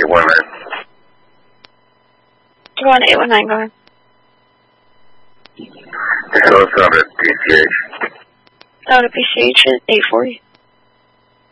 819. Go on, 819, go ahead. Hello, it's not at PCH. No, the PCH is 840.